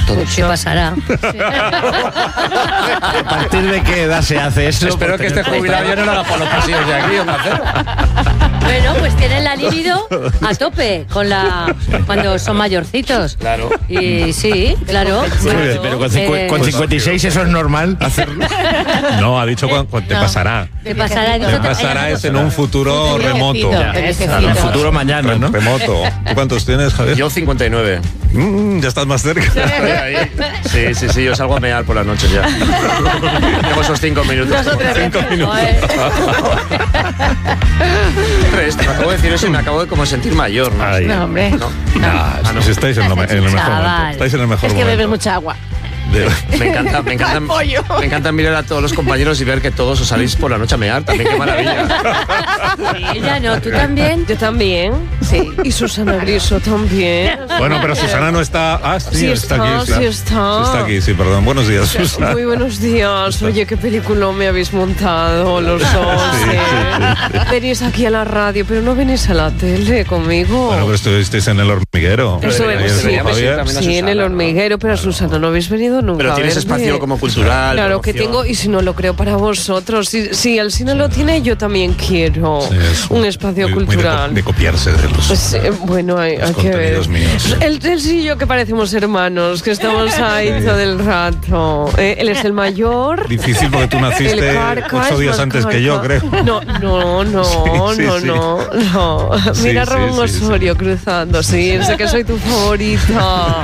todos. ¿Qué pasará? ¿A partir de qué edad se hace eso? Espero que este jubilado ya no lo haga por los pasillos de aquí, Onda Cero. Bueno, pues tienen la libido a tope cuando son mayorcitos. Claro. Y sí, claro. Pero con 56 eso es normal hacerlo. No, ha dicho cuando te pasará. Te pasará, Te pasará es en un futuro remoto. En un futuro mañana, ¿no? Remoto. ¿Tú cuántos tienes, Javier? Yo 59. Ya estás más cerca. Ahí. Sí, yo salgo a mear por las noches ya. Tengo esos 5 minutos. 5 minutos. Te acabo de decir eso y me acabo de como sentir mayor, ¿no? Ay. No, hombre. No. Pues estáis en el mejor momento. Chaval. Estáis en el mejor Es que momento. bebes mucha agua. Me encanta mirar a todos los compañeros y ver que todos os salís por la noche a mear. También, qué maravilla. Ella no, tú también. Yo también. Sí. Y Susana Griso también. Bueno, pero Susana no está. Ah, sí, Sí está está, aquí. sí está. Está aquí, sí, perdón. Buenos días, Susana. Muy buenos días. Oye, qué película me habéis montado los dos. Venís aquí a la radio, pero no venís a la tele conmigo. Bueno, pero estuvisteis en El Hormiguero. Eso Ayer es, estuvo sí, Javier. también a Sí, en Susana, el ¿no? hormiguero, pero a Susana no habéis venido nunca. Pero tienes a verme. espacio como cultural. Claro que promoción. tengo, y si no lo creo para vosotros. Si el cine lo tiene, yo también quiero Sí, es un espacio muy cultural. de copiarse de los. Pues, bueno, hay que ver. contenidos míos. Él sí y yo que parecemos hermanos, que estamos ahí todo el rato. Él es el mayor. Difícil porque tú naciste El Carca 8 es días más antes que yo, creo. Carca. No. Sí. Sí, Mira a sí, Ramón sí, Osorio cruzando, sí, sé que soy tu favorita.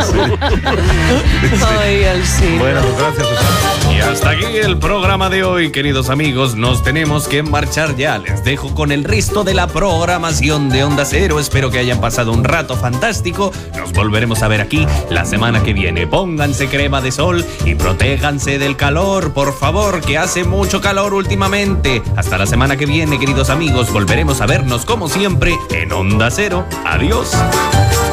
Ay, el cine. Bueno, pues gracias, Susana. Y hasta aquí el programa de hoy, queridos amigos. Nos tenemos que marchar ya. Les dejo con el resto de la programación de Onda Cero. Espero que hayan pasado un rato fantástico. Nos volveremos a ver aquí la semana que viene. Pónganse crema de sol y protéjanse del calor, por favor, que hace mucho calor últimamente. Hasta la semana que viene, queridos amigos. Volveremos a vernos como siempre en Onda Cero. Adiós.